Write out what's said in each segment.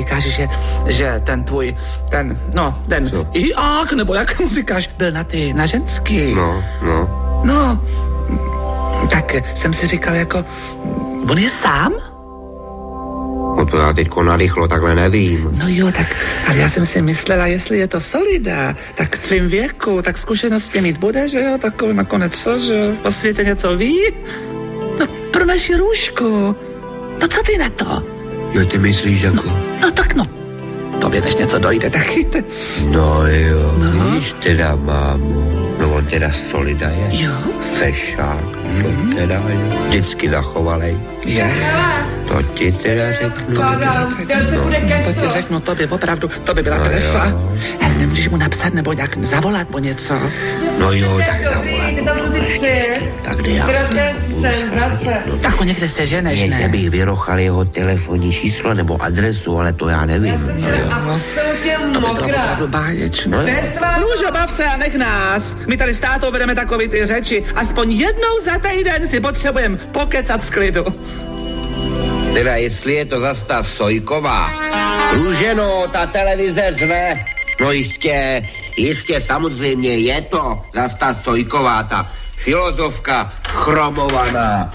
říkáš, že ten tvůj, ten Iák, nebo jak mu říkáš, byl na ženský. No, tak jsem si říkal jako, on je sám? No to já teďko narychlo takhle nevím. No jo, tak, ale já jsem si myslela, jestli je to Solida, tak v tvým věku, tak zkušenosti mít bude, že jo, takový nakonec co, že jo, o světě něco ví? No, pro naši Růžku. No, co ty na to? Jo, ty myslíš jako? No, tak no, tobě než něco dojde, taky. No jo, víš teda, mámu. No on teda Solida je. Jo. Fešák, to teda jo. Vždycky zachovalej. Je. To ti teda řeknu. To ti řeknu, tobě opravdu, to by byla trefa. Ale nemůžeš mu napsat nebo nějak zavolat po něco? No jo, tak zavolat. Tak jde já. Tak ho někde seženeš, ne? Že bych vyrochal jeho telefonní číslo nebo adresu, ale to já nevím. To by bylo opravdu báječné. Růžo, bav se a nech nás. My tady s tátou vedeme takový ty řeči. Aspoň jednou za týden si potřebujeme pokecat v klidu. Teda jestli je to zas ta Sojková. Růženo, ta televize řve. No jistě, samozřejmě je to zas ta Sojková, ta filozofka chromovaná.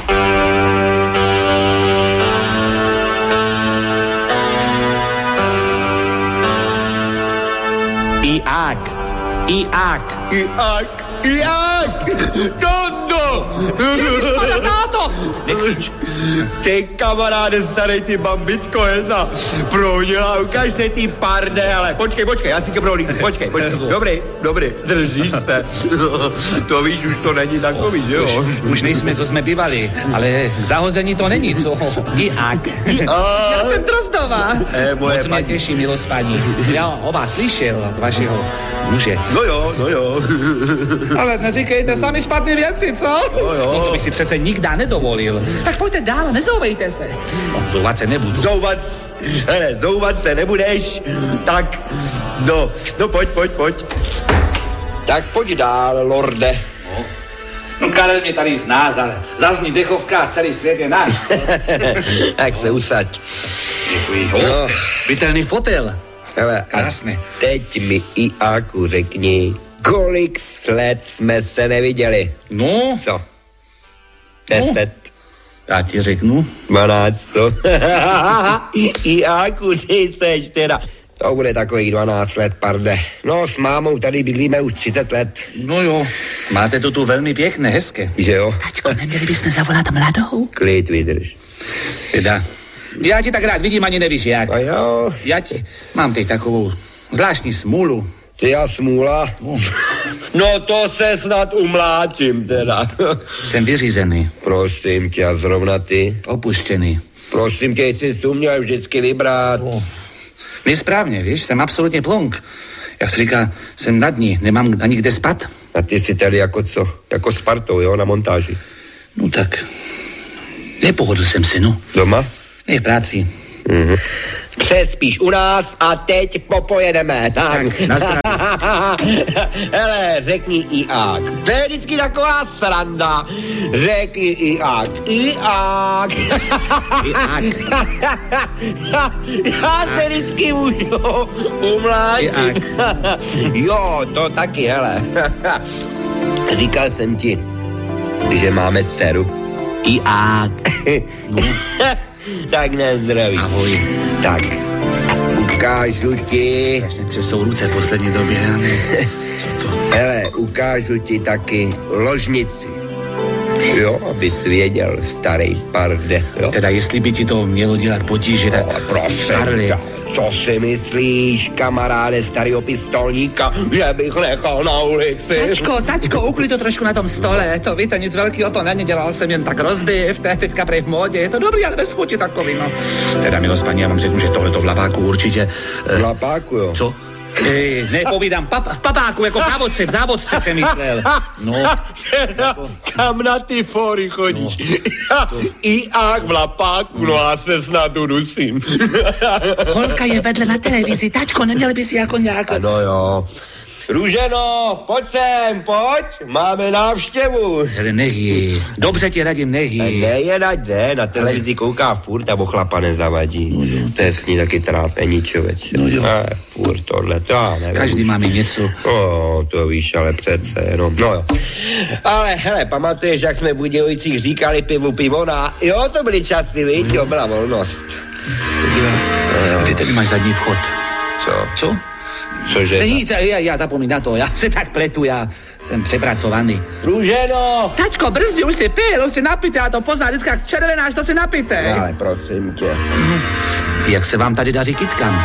Iák! Tondo! Ježišmarja, táto! Nechcíš? Ty kamaráde starej, ty bambitko jedna. Prohnila, ukáž se ty parde, ale počkej, já si tě prohlídnu, počkej. Dobrý, držíš se. To víš, už to není takový, jo? Už nejsme, co jsme bývali, ale zahození to není, co? Iák. Já jsem Drozdová. Moc mě těší, milost paní. Já o vás slyšel, od vašeho muže. No jo. Ale neříkejte sami špatné věci, co? Jo. No to bych si přece nikdy nedovolil. Tak pojďte dál, nezouvejte se. No, zouvat se nebudu. Zouvat se nebudeš. Tak, no pojď. Tak pojď dál, lorde. No Karel mě tady zná, zazní dechovka a celý svět je náš. Tak se usaď. Děkuji. No. Bytelný fotel. Hele, krásný. Teď mi Iáku řekni, kolik let jsme se neviděli. No. Co? 10. No. Já ti řeknu. 12, co? Iáku, ty seš teda. To bude takových 12 let, parde. No, s mámou tady bydlíme už 30 let. No jo, máte to tu velmi pěkné, hezké. Že jo? Taťko, neměli bychom zavolat mladou? Klid vydrž. Teda, já ti tak rád vidím, ani nevíš jak. A jo. Mám teď takovou zvláštní smůlu. Ty a smůla? No to se snad umláčím teda. Jsem vyřízený. Prosím tě, a zrovna ty? Opuštěný. Prosím tě, jsi tu měl vždycky vybrat. Nesprávně, víš, jsem absolutně plonk. Jak se říká, jsem na dní, nemám ani kde spat. A ty jsi tady jako co? Jako s partou, jo, na montáži? No tak, nepohodl jsem si, no. Doma? Ne, v práci. Mhm. Přespíš u nás a teď popojedeme. Tak, na zdraví. Hele, řekni Iák. To je vždycky taková sranda. Řekni Iák. Iák. Já se vždycky můžu umlátit. Jo, to taky, hele. Říkal jsem ti, že máme dceru. Iák. No. Tak nezdraví. Ahoj. Tak, ukážu ti... Strašně třesou ruce v poslední době. Co to? Hele, ukážu ti taky ložnici. Jo, abys věděl, starý parde. Jo? Teda jestli by ti to mělo dělat potíže, tak... No, prosím, co si myslíš, kamaráde starýho pistolníka, že bych nechal na ulici? Taťko, uklid to trošku na tom stole, to víte, nic velkého to není, dělal jsem jen tak rozbiv, to je teďka prej v módě, je to dobrý, ale bez chuti takový, no. Teda, milost paní, já vám řeknu, že tohleto v lapáku určitě... V lapáku, jo? Co? Nepovídám, v papáku, jako v závodce jsem myslel. No. Kam na ty fóry chodíš? No. Iák v lapáku, no a se snad udusím. Holka je vedle na televizi, tačko, neměl by si jako nějak... No jo. Růženo, pojď sem, pojď, máme návštěvu. Ale nehy, dobře ti radím, nehy. Ne, na televizi kouká furt a ochlapa nezavadí. To je s ní taky trápení, člověče. Furt tohle, to já nevím. Každý máme něco. To víš, ale přece jenom, no jo. Ale hele, pamatuješ, jak jsme v Budějovicích říkali pivona? Jo, to byly časy, víš, jo, byla volnost. Ty tady máš zadní vchod. Co? Cože? Já zapomínám na to, já se tak pletu, já jsem přepracovaný. Růženo! Taťko, brzdi, už si pil, už si napijte, já to poznám, vždycky jak zčervenáš, to si napijte. Ale prosím tě. Jak se vám tady daří kytkám?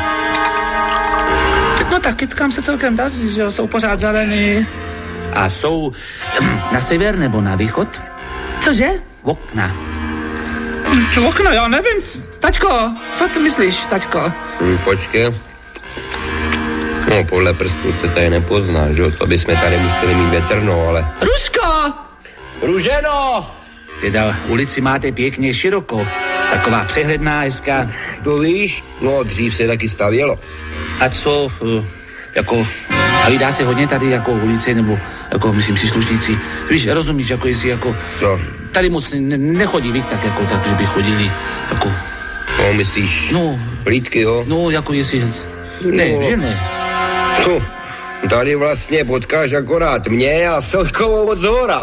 No tak kytkám se celkem daří, že jo, jsou pořád zelený. A jsou na sever nebo na východ? Cože? Okna. Okna, já nevím. Taťko, co ty myslíš, taťko? Počkej. No, podle prstů se tady nepozná, že jo? To bychom tady museli mít větrno, ale... Ruško! Růženo! Teda ulici máte pěkně široko. Taková přehledná, hezká. To víš? No, dřív se taky stavělo. A co, jako... Hlídá se hodně tady jako ulici, nebo jako, myslím, příslušníci. Víš, rozumíš, jako jestli jako... Co? Tady moc nechodí, víc, tak jako tak, že by chodili, jako... No, myslíš? No. Hlídky, jo? No, jako jestli... Ne, no. že ne. No, tady vlastně potkáš akorát mě a Sojkovou od zhora.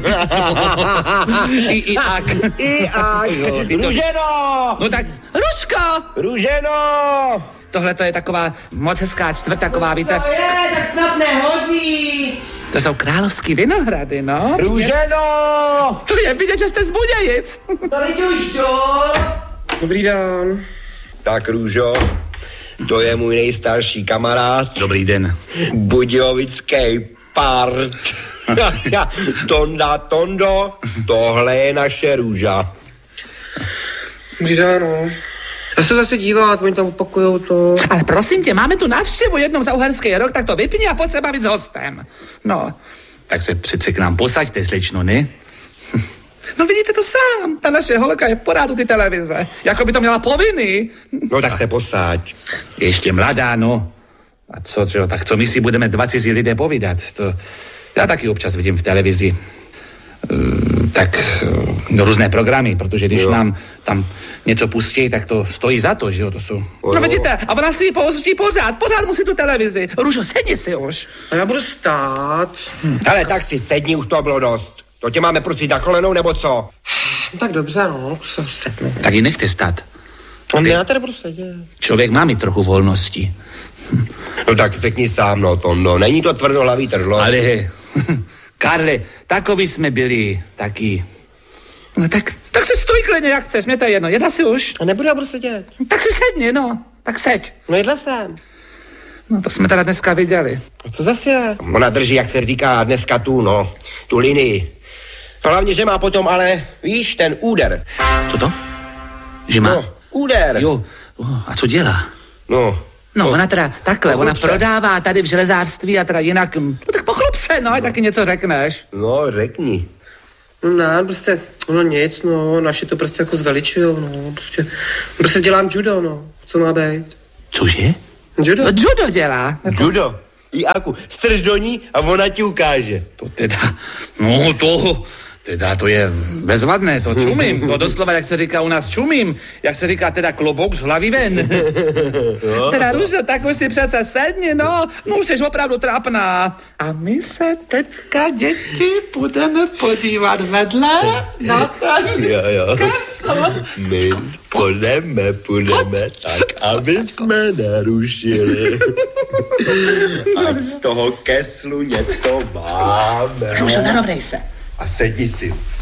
I ak. Růženo! No tak, Ruško! Růženo! Tohle to je taková moc hezká čtvrt, taková, víte... To je, tak snad nehodí. To jsou královský vinohrady, no. Růženo! To je vidět, že jste z Budějic. To lidi už jdou. Dobrý den. Tak, Růžo, to je můj nejstarší kamarád. Dobrý den. Budějovický part. Tondo, tohle je naše Růža. Dobrý den, no. Já se zase dívat, oni tam opakujou to. Ale prosím tě, máme tu návštěvu jednou za uherský rok, tak to vypni a pojď se bavit s hostem. No, tak se přece k nám posaďte, slečno, ne? No vidíte to sám, ta naše holka je pořád u ty televize, jako by to měla povinný. No tak se posaď. Ještě mladá, no. A co, tak co my si budeme dva cizí lidé povídat? To já taky občas vidím v televizi. Různé programy, protože když nám tam něco pustí, tak to stojí za to, že jo, to jsou... No vidíte, a ona si ji pouští pořád musí tu televizi. Růžo, sedni si už. A já budu stát. Hele, tak si sedni, už to bylo dost. To tě máme prosit na kolenou, nebo co? Tak dobře, no, sednu. Tak ji nechte stát. Já tady budu sedět. Člověk má mít trochu volnosti. No tak řekni sám, no, Tondo, není to tvrdohlavý trdlo. Ale, Karle, takový jsme byli, taky. No tak se stůj klidně, jak chceš, mě to je jedno, jedla si už. A nebudu, já budu sedět. Tak si sedni, no, tak seď. No jedla jsem. No to jsme teda dneska viděli. A co zase je? Ona drží, jak se říká dneska tu linii. Hlavně, že má potom, ale víš, ten úder. Co to? Že má? No, úder. Jo, a co dělá? No, ona teda takhle, ona prodává tady v železářství a teda jinak, no tak pochlub se, no, taky něco řekneš. No, řekni. No ne, prostě, no nic, no, naši to prostě jako zveličujou, no, prostě dělám judo, no, co má být? Cože? Judo. No, judo dělá. Judo. Jáku, strž do ní a ona ti ukáže. To teda, no to je bezvadné, to čumím, to doslova, jak se říká u nás čumím, jak se říká teda klobouk z hlavy ven. No. Teda Růžo, tak už si přece sedni, no už jsi opravdu trapná. A my se teďka, děti, budeme podívat vedle na ten kreslo. My půjdeme tak, aby jsme nerušili. A z toho keslu něco máme. Růžo, narovnej se. A sedni si.